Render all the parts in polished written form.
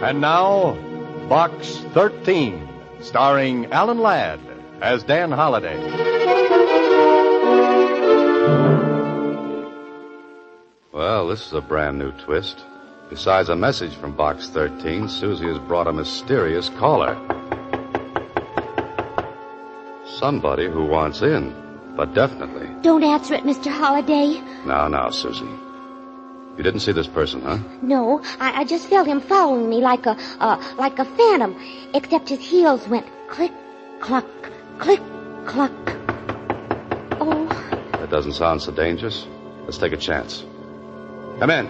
And now, Box 13, starring Alan Ladd as Dan Holliday. Well, this is a brand new twist. Besides a message from Box 13, Susie has brought a mysterious caller. Somebody who wants in, but definitely. Don't answer it, Mr. Holliday. Now, Susie. You didn't see this person, huh? No, I just felt him following me like a phantom, except his heels went click, cluck, click, cluck. Oh. That doesn't sound so dangerous. Let's take a chance. Come in.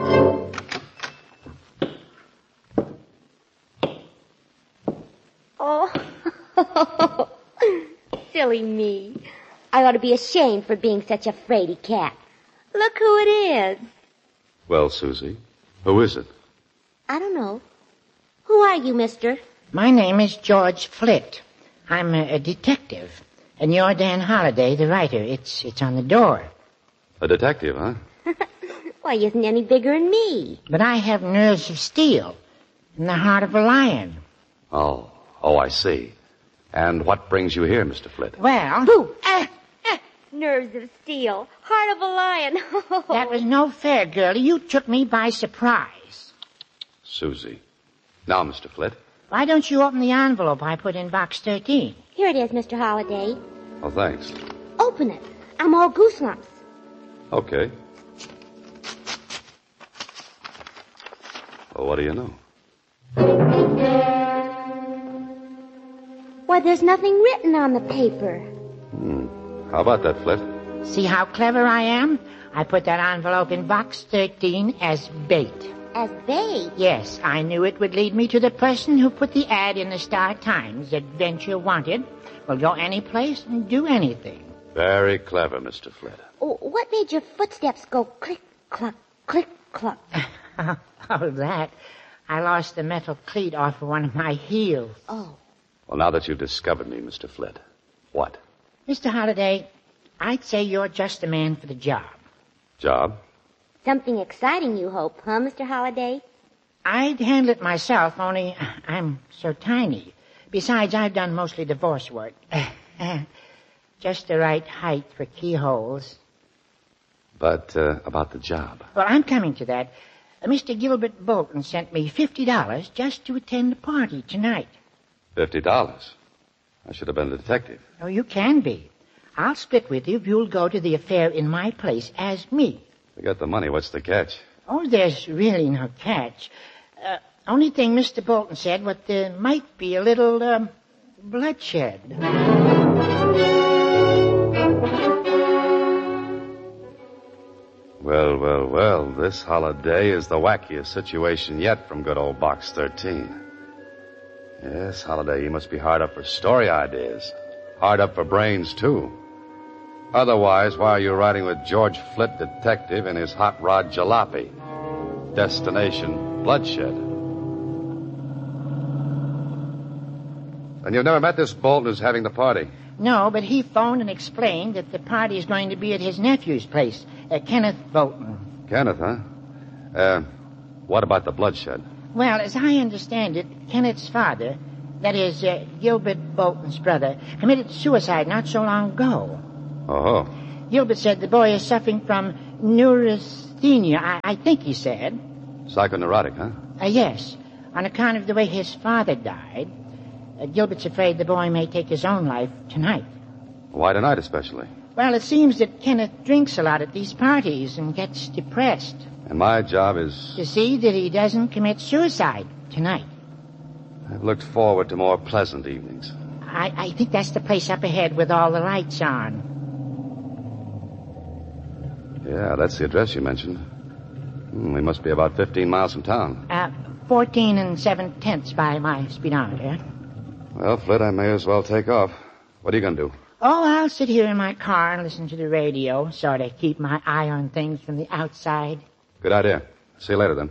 Oh. Silly me. I ought to be ashamed for being such a fraidy cat. Look who it is. Well, Susie, who is it? I don't know. Who are you, mister? My name is George Flitt. I'm a detective. And you're Dan Holliday, the writer. It's on the door. A detective, huh? Why, he isn't any bigger than me. But I have nerves of steel and the heart of a lion. Oh, I see. And what brings you here, Mr. Flitt? Well... Boo! Nerves of steel. Heart of a lion. That was no fair, girlie. You took me by surprise. Susie. Now, Mr. Flitt. Why don't you open the envelope I put in Box 13? Here it is, Mr. Holliday. Oh, thanks. Open it. I'm all gooselumps. Okay. Well, what do you know? Why, there's nothing written on the paper. How about that, Flitt? See how clever I am? I put that envelope in Box 13 as bait. As bait? Yes, I knew it would lead me to the person who put the ad in the Star-Times. Adventure wanted. Will go any place and do anything. Very clever, Mr. Flitt. Oh, what made your footsteps go click, cluck, click, cluck? Oh, that. I lost the metal cleat off of one of my heels. Oh. Well, now that you've discovered me, Mr. Flitt, what? Mr. Holliday, I'd say you're just the man for the job. Job? Something exciting, you hope, huh, Mr. Holliday? I'd handle it myself, only I'm so tiny. Besides, I've done mostly divorce work. Just the right height for keyholes. But, about the job. Well, I'm coming to that. Mr. Gilbert Bolton sent me $50 just to attend the party tonight. $50? I should have been a detective. Oh, you can be. I'll split with you if you'll go to the affair in my place as me. Forget the money. What's the catch? Oh, there's really no catch. Only thing Mr. Bolton said, what there might be a little, bloodshed. Well, this holiday is the wackiest situation yet from good old Box 13. Yes, Holiday, you must be hard up for story ideas. Hard up for brains, too. Otherwise, why are you riding with George Flitt, detective, in his hot rod jalopy? Destination, bloodshed. And you've never met this Bolton who's having the party? No, but he phoned and explained that the party is going to be at his nephew's place, Kenneth Bolton. Kenneth, huh? What about the bloodshed? Well, as I understand it, Kenneth's father, that is, Gilbert Bolton's brother, committed suicide not so long ago. Oh. Gilbert said the boy is suffering from neurasthenia, I think he said. Psychoneurotic, huh? Yes, on account of the way his father died. Gilbert's afraid the boy may take his own life tonight. Why tonight especially? Well, it seems that Kenneth drinks a lot at these parties and gets depressed. And my job is... to see that he doesn't commit suicide tonight. I've looked forward to more pleasant evenings. I think that's the place up ahead with all the lights on. Yeah, that's the address you mentioned. We must be about 15 miles from town. 14 7/10 by my speedometer. Well, Flitt, I may as well take off. What are you going to do? Oh, I'll sit here in my car and listen to the radio, sort of keep my eye on things from the outside. Good idea. See you later, then.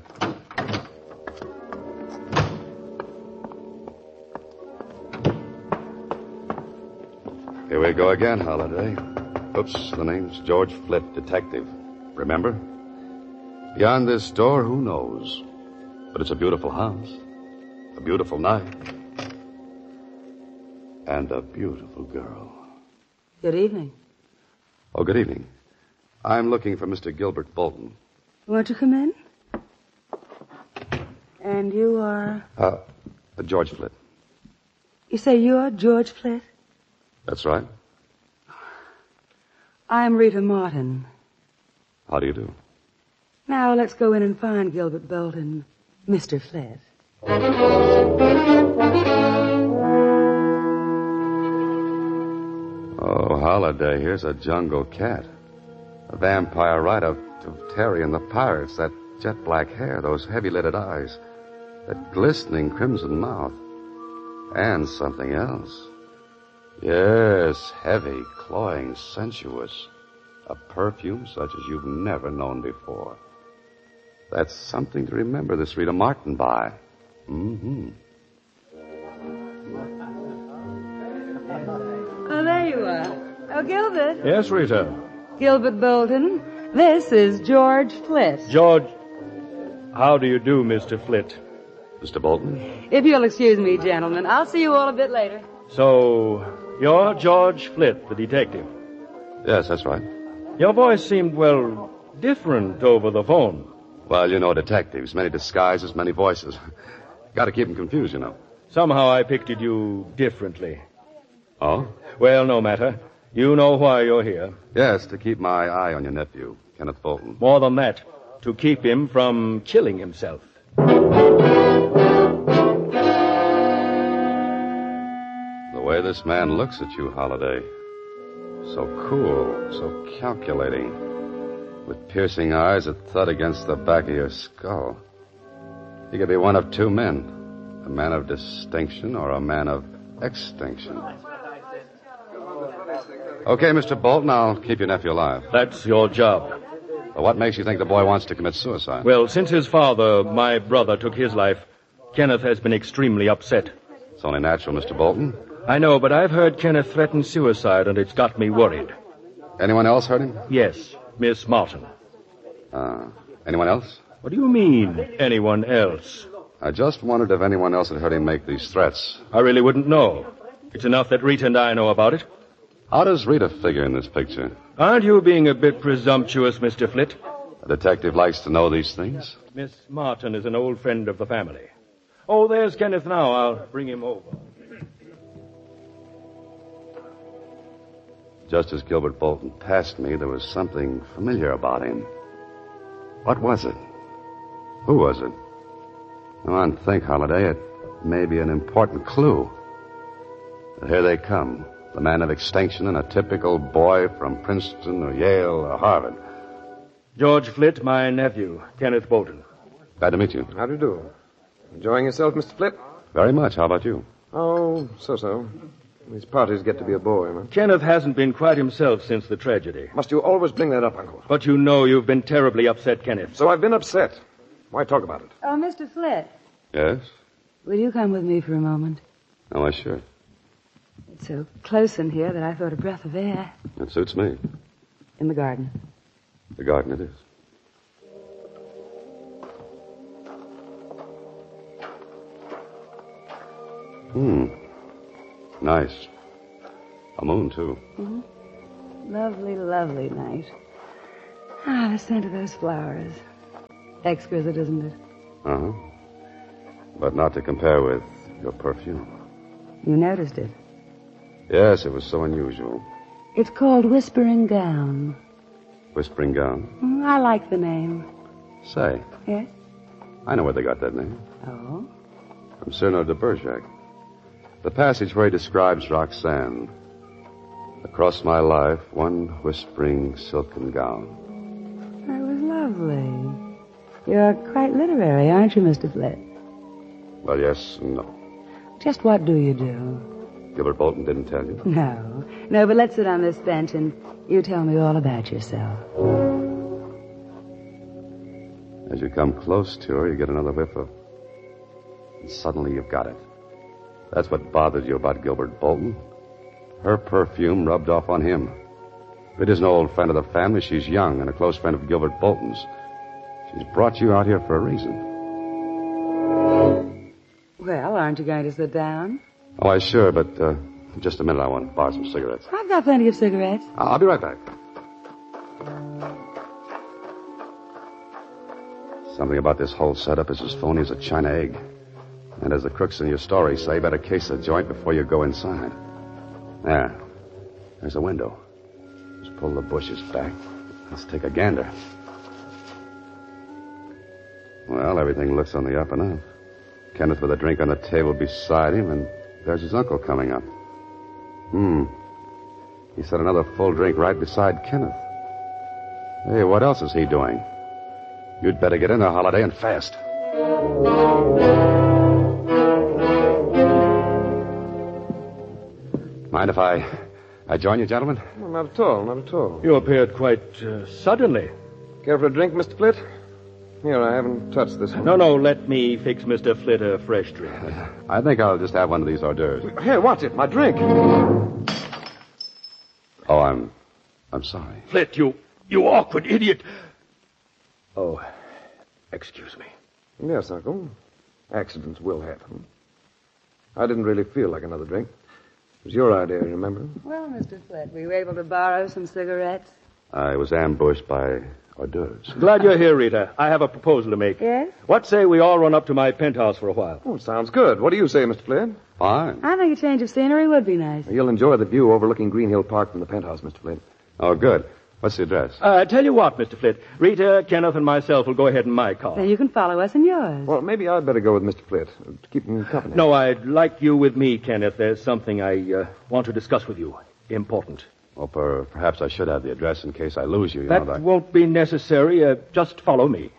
Here we go again, Holiday. Oops, the name's George Flitt, detective. Remember? Beyond this door, who knows? But it's a beautiful house, a beautiful night, and a beautiful girl. Good evening. Oh, good evening. I'm looking for Mr. Gilbert Bolton. Won't you come in? And you are? George Flitt. You say you're George Flitt? That's right. I'm Rita Martin. How do you do? Now let's go in and find Gilbert Bolton, Mr. Flitt. Oh, Holiday, here's a jungle cat. A vampire right up to Terry and the Pirates. That jet black hair, those heavy-lidded eyes, that glistening crimson mouth. And something else. Yes, heavy, cloying, sensuous. A perfume such as you've never known before. That's something to remember this Rita Martin by. Mm-hmm. Oh, there you are. Oh, Gilbert. Yes, Rita. Gilbert Bolton. This is George Flitt. George, how do you do, Mr. Flitt? Mr. Bolton? If you'll excuse me, gentlemen, I'll see you all a bit later. So, you're George Flitt, the detective. Yes, that's right. Your voice seemed, well, different over the phone. Well, you know detectives. Many disguises, many voices. Got to keep them confused, you know. Somehow I pictured you differently. Oh? Well, no matter. You know why you're here. Yes, to keep my eye on your nephew, Kenneth Bolton. More than that, to keep him from killing himself. The way this man looks at you, Holiday. So cool, so calculating. With piercing eyes that thud against the back of your skull. He could be one of two men. A man of distinction or a man of extinction. Okay, Mr. Bolton, I'll keep your nephew alive. That's your job. Well, what makes you think the boy wants to commit suicide? Well, since his father, my brother, took his life, Kenneth has been extremely upset. It's only natural, Mr. Bolton. I know, but I've heard Kenneth threaten suicide, and it's got me worried. Anyone else heard him? Yes, Miss Martin. Anyone else? What do you mean, anyone else? I just wondered if anyone else had heard him make these threats. I really wouldn't know. It's enough that Rita and I know about it. How does Rita figure in this picture? Aren't you being a bit presumptuous, Mr. Flitt? A detective likes to know these things. Miss Martin is an old friend of the family. Oh, there's Kenneth now. I'll bring him over. Just as Gilbert Bolton passed me, there was something familiar about him. What was it? Who was it? Come on, think, Holiday. It may be an important clue. But here they come. The man of extinction and a typical boy from Princeton or Yale or Harvard. George Flitt, my nephew, Kenneth Bolton. Glad to meet you. How do you do? Enjoying yourself, Mr. Flitt? Very much. How about you? Oh, so-so. These parties get to be a bore, man. Kenneth hasn't been quite himself since the tragedy. Must you always bring that up, Uncle? But you know you've been terribly upset, Kenneth. So I've been upset. Why talk about it? Oh, Mr. Flitt, Yes? will you come with me for a moment? Oh, I should. It's so close in here that I thought a breath of air. It suits me. In the garden. The garden it is. Nice. A moon, too. Mm-hmm. Lovely, lovely night. Ah, the scent of those flowers. Exquisite, isn't it? Uh-huh. But not to compare with your perfume. You noticed it. Yes, it was so unusual. It's called Whispering Gown. Whispering Gown. I like the name. Say, Yes? I know where they got that name. Oh? From Cyrano de Bergerac. The passage where he describes Roxanne. Across my life, one whispering silken gown. That was lovely. You're quite literary, aren't you, Mr. Flitt? Well, yes and no. Just what do you do? Gilbert Bolton didn't tell you. No, but let's sit on this bench and you tell me all about yourself. As you come close to her, you get another whiff of... And suddenly you've got it. That's what bothered you about Gilbert Bolton. Her perfume rubbed off on him. Rita's an old friend of the family. She's young and a close friend of Gilbert Bolton's. She's brought you out here for a reason. Well, aren't you going to sit down? Oh, I sure, but just a minute. I want to borrow some cigarettes. I've got plenty of cigarettes. I'll be right back. Something about this whole setup is as phony as a China egg. And as the crooks in your story say, better case the joint before you go inside. There. There's a window. Just pull the bushes back. Let's take a gander. Well, everything looks on the up and up. Kenneth with a drink on the table beside him, and there's his uncle coming up. He set another full drink right beside Kenneth. Hey, what else is he doing? You'd better get in there, Holiday, and fast. Mind if I join you, gentlemen? Well, not at all, not at all. You appeared quite suddenly. Care for a drink, Mr. Flitt? Here, I haven't touched this one. No, let me fix Mr. Flitt a fresh drink. I think I'll just have one of these hors d'oeuvres. Here, watch it, my drink. Oh, I'm sorry. Flitt, you awkward idiot. Oh, excuse me. Yes, Uncle. Accidents will happen. I didn't really feel like another drink. It was your idea, remember? Well, Mr. Flett, were you able to borrow some cigarettes? I was ambushed by hors d'oeuvres. Glad you're here, Rita. I have a proposal to make. Yes? What say we all run up to my penthouse for a while? Oh, sounds good. What do you say, Mr. Flitt? Fine. I think a change of scenery would be nice. You'll enjoy the view overlooking Green Hill Park from the penthouse, Mr. Flitt. Oh, good. What's the address? Tell you what, Mr. Flitt. Rita, Kenneth, and myself will go ahead in my car. Then you can follow us in yours. Well, maybe I'd better go with Mr. Flitt to keep him company. No, I'd like you with me, Kenneth. There's something I want to discuss with you. Important. Well, perhaps I should have the address in case I lose you. That won't be necessary. Just follow me.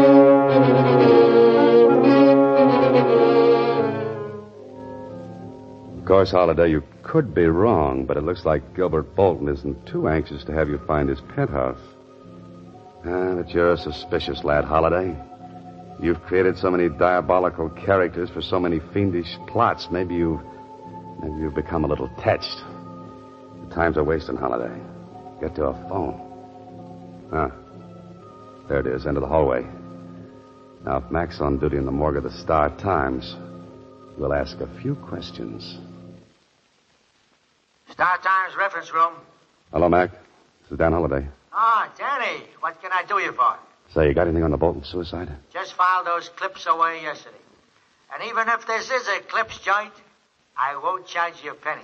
Of course, Holiday, you could be wrong, but it looks like Gilbert Bolton isn't too anxious to have you find his penthouse. But you're a suspicious lad, Holiday. You've created so many diabolical characters for so many fiendish plots. Maybe you've become a little touched. The time's a wasting, Holiday. Get to a phone. There it is, end of the hallway. Now, if Mac's on duty in the morgue of the Star Times, we'll ask a few questions. Star Times reference room. Hello, Mac. This is Dan Holiday. Ah, Danny, what can I do you for? Say, you got anything on the Bolton suicide? Just filed those clips away yesterday. And even if this is a clips joint, I won't charge you a penny.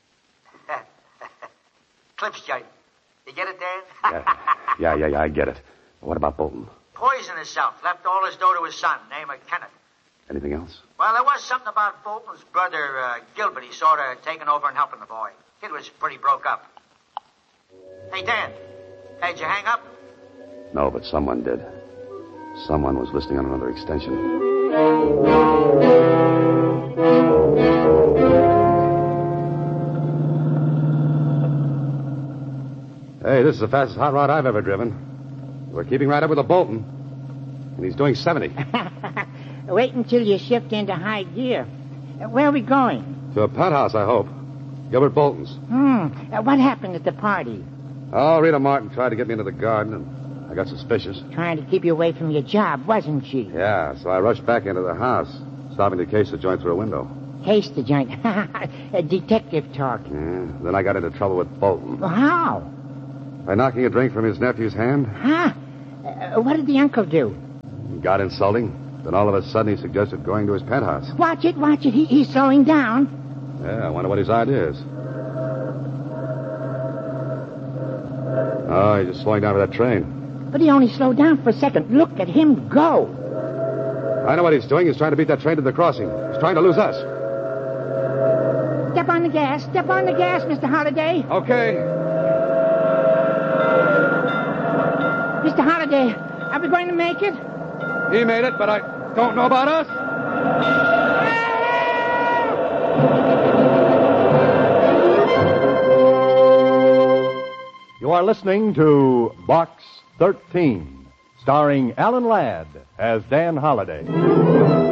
Clips joint. You get it, Dan? Yeah, I get it. What about Bolton? Poisoned himself. Left all his dough to his son, name of Kenneth. Anything else? Well, there was something about Bolton's brother, Gilbert. He sort of taking over and helping the boy. Kid was pretty broke up. Hey, Dan. Hey, did you hang up? No, but someone did. Someone was listening on another extension. Hey, this is the fastest hot rod I've ever driven. We're keeping right up with the Bolton. And he's doing 70. Wait until you shift into high gear. Where are we going? To a penthouse, I hope. Gilbert Bolton's. What happened at the party? Oh, Rita Martin tried to get me into the garden, and I got suspicious. Trying to keep you away from your job, wasn't she? Yeah, so I rushed back into the house, stopping to case the joint through a window. Case the joint. A detective talk. Yeah, then I got into trouble with Bolton. Well, how? By knocking a drink from his nephew's hand. Huh? What did the uncle do? He got insulting. Then all of a sudden he suggested going to his penthouse. Watch it. He's slowing down. Yeah, I wonder what his idea is. Oh, he's just slowing down for that train. But he only slowed down for a second. Look at him go. I know what he's doing. He's trying to beat that train to the crossing. He's trying to lose us. Step on the gas, Mr. Holliday. Okay. Mr. Holliday, are we going to make it? He made it, but I don't know about us. You are listening to Box 13, starring Alan Ladd as Dan Holliday.